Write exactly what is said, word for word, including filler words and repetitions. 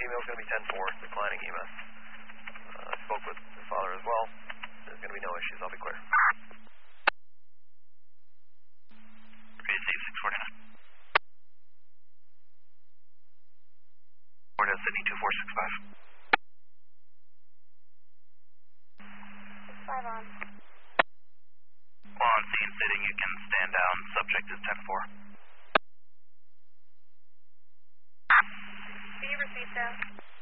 female is going to be ten four, declining E M S. Uh, I spoke with the father as well. There's going to be no issues. I'll be clear. Receive six forty-nine. Florida, Sydney two four six five. Five on. While on scene sitting, you can stand down. Subject is ten four. Can you repeat that?